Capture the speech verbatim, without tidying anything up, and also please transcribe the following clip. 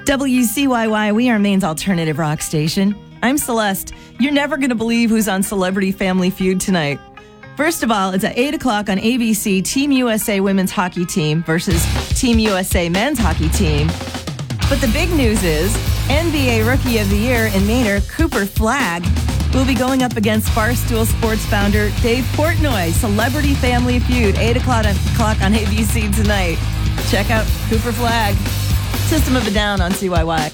W C Y Y, we are Maine's alternative rock station. I'm Celeste. You're never going to believe who's on Celebrity Family Feud tonight. First of all, it's at eight o'clock on A B C, Team U S A women's hockey team versus Team U S A men's hockey team. But the big news is N B A Rookie of the Year in Mainer, Cooper Flagg, will be going up against Barstool Sports founder Dave Portnoy. Celebrity Family Feud, eight o'clock on A B C tonight. Check out Cooper Flagg. System of a Down on C Y Y.